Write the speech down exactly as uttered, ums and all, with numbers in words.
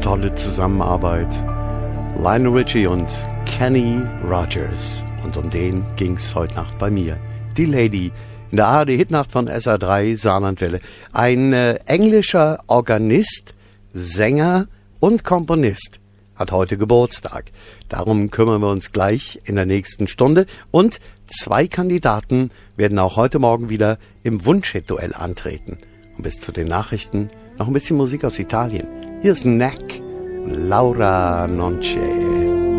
tolle Zusammenarbeit. Lionel Richie und Kenny Rogers. Und um den ging's heute Nacht bei mir. Die Lady in der A R D-Hitnacht von S R drei Saarlandwelle. Ein äh, englischer Organist, Sänger und Komponist hat heute Geburtstag. Darum kümmern wir uns gleich in der nächsten Stunde. Und zwei Kandidaten werden auch heute Morgen wieder im Wunschhit-Duell antreten. Und bis zu den Nachrichten noch ein bisschen Musik aus Italien. Hier ist Neck, Laura Nonce.